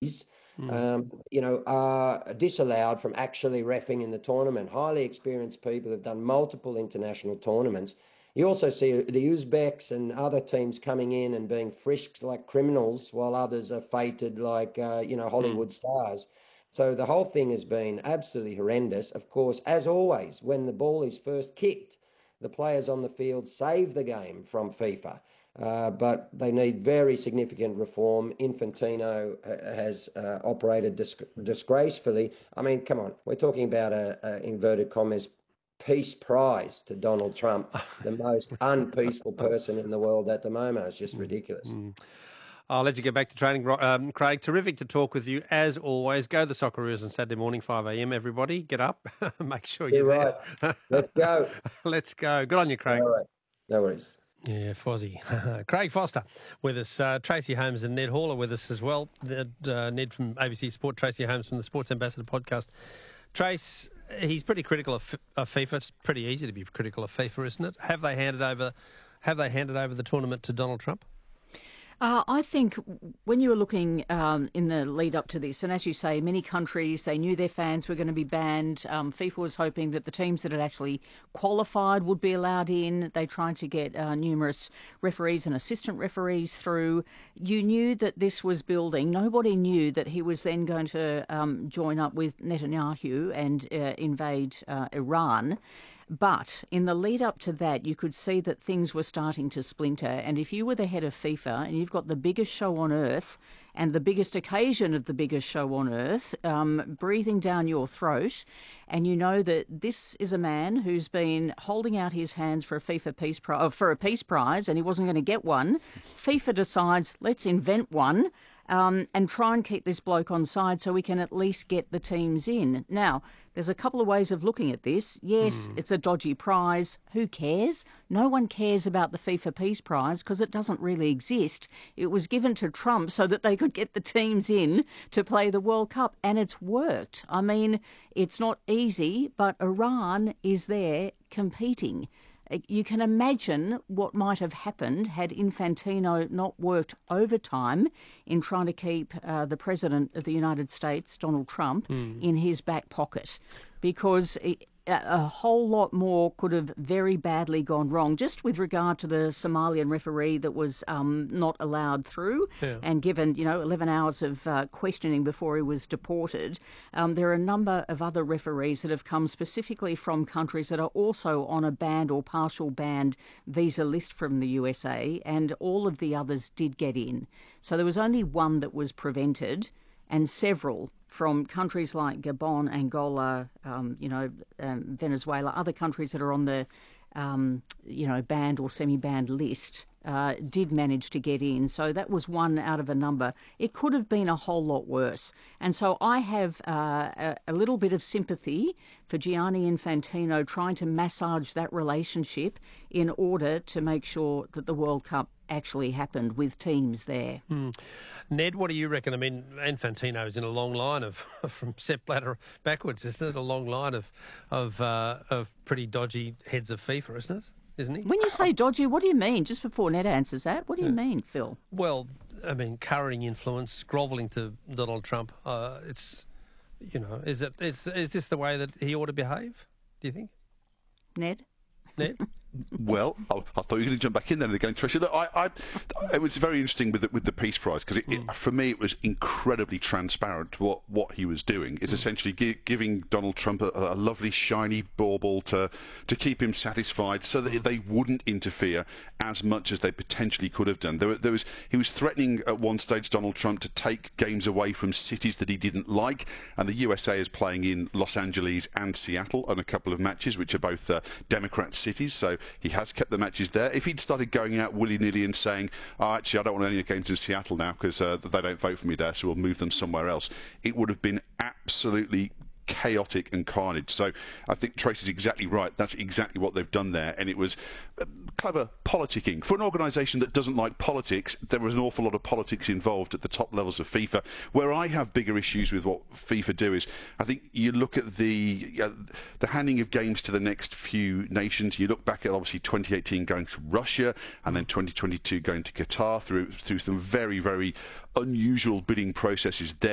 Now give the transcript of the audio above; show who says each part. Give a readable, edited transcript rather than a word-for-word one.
Speaker 1: are disallowed from actually reffing in the tournament. Highly experienced people have done multiple international tournaments. You also see the Uzbeks and other teams coming in and being frisked like criminals while others are fated like, Hollywood stars. So the whole thing has been absolutely horrendous. Of course, as always, when the ball is first kicked, the players on the field save the game from FIFA. But they need very significant reform. Infantino has operated disgracefully. I mean, come on, we're talking about a inverted commas peace prize to Donald Trump, the most unpeaceful person in the world at the moment. It's just ridiculous.
Speaker 2: I'll let you get back to training, Craig. Terrific to talk with you, as always. Go the Socceroos on Saturday morning, 5 a.m, everybody. Get up. Make sure you're
Speaker 1: right. Let's go.
Speaker 2: Let's go. Good on you, Craig.
Speaker 1: All right. No worries.
Speaker 2: Yeah, Fozzie. Craig Foster with us. Tracy Holmes and Ned Hall are with us as well. Ned from ABC Sport, Tracy Holmes from the Sports Ambassador podcast. Trace, he's pretty critical of FIFA. It's pretty easy to be critical of FIFA, isn't it? Have they handed over the tournament to Donald Trump?
Speaker 3: I think when you were looking in the lead up to this, and as you say, many countries, they knew their fans were going to be banned. FIFA was hoping that the teams that had actually qualified would be allowed in. They tried to get numerous referees and assistant referees through. You knew that this was building. Nobody knew that he was then going to join up with Netanyahu and invade Iran. But in the lead up to that, you could see that things were starting to splinter. And if you were the head of FIFA and you've got the biggest show on earth and the biggest occasion of the biggest show on earth breathing down your throat, and you know that this is a man who's been holding out his hands for a FIFA peace prize, and he wasn't going to get one, FIFA decides, let's invent one. And try and keep this bloke on side so we can at least get the teams in. Now, there's a couple of ways of looking at this. Yes, it's a dodgy prize. Who cares? No one cares about the FIFA Peace Prize because it doesn't really exist. It was given to Trump so that they could get the teams in to play the World Cup, and it's worked. I mean, it's not easy, but Iran is there competing. You can imagine what might have happened had Infantino not worked overtime in trying to keep the President of the United States, Donald Trump, in his back pocket, because a whole lot more could have very badly gone wrong, just with regard to the Somalian referee that was not allowed through and given, 11 hours of questioning before he was deported. There are a number of other referees that have come specifically from countries that are also on a banned or partial banned visa list from the USA, and all of the others did get in. So there was only one that was prevented, and several from countries like Gabon, Angola, Venezuela, other countries that are on the, banned or semi-banned list, did manage to get in. So that was one out of a number. It could have been a whole lot worse. And so I have a little bit of sympathy for Gianni Infantino trying to massage that relationship in order to make sure that the World Cup actually happened with teams there.
Speaker 2: Ned, what do you reckon? I mean, Infantino's in a long line of from Sepp Blatter backwards, isn't it? A long line of pretty dodgy heads of FIFA, isn't it? Isn't he?
Speaker 3: When you say dodgy, what do you mean? Just before Ned answers that, what do you mean, Phil?
Speaker 2: Well, I mean, currying influence, grovelling to Donald Trump. Is this the way that he ought to behave? Do you think,
Speaker 3: Ned?
Speaker 4: Well, I thought you were going to jump back in there again, Tricia. Look, it was very interesting with the Peace Prize because for me it was incredibly transparent what he was doing. It's essentially giving Donald Trump a lovely shiny bauble to keep him satisfied, so that they wouldn't interfere as much as they potentially could have done. He was threatening at one stage, Donald Trump, to take games away from cities that he didn't like, and the USA is playing in Los Angeles and Seattle on a couple of matches, which are both Democrat cities. So he has kept the matches there. If he'd started going out willy-nilly and saying, actually, I don't want any games in Seattle now because they don't vote for me there, so we'll move them somewhere else, it would have been absolutely chaotic and carnage. So I think Tracy's exactly right. That's exactly what they've done there, and it was clever politicking. For an organisation that doesn't like politics, there was an awful lot of politics involved at the top levels of FIFA. Where I have bigger issues with what FIFA do is, I think you look at the handing of games to the next few nations. You look back at obviously 2018 going to Russia, and then 2022 going to Qatar through some very, very unusual bidding processes there.